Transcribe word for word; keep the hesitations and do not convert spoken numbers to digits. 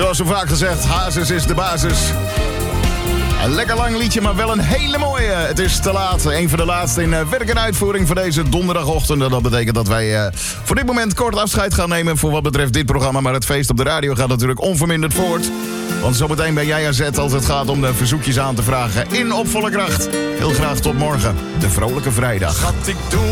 Zoals zo vaak gezegd, Hazes is de basis. Een lekker lang liedje, maar wel een hele mooie. Het is te laat. Een van de laatste in uh, werk en uitvoering voor deze donderdagochtend. En dat betekent dat wij uh, voor dit moment kort afscheid gaan nemen voor wat betreft dit programma. Maar het feest op de radio gaat natuurlijk onverminderd voort. Want zometeen ben jij aan zet als het gaat om de verzoekjes aan te vragen in op volle kracht. Heel graag tot morgen, de vrolijke vrijdag. Schat, ik doe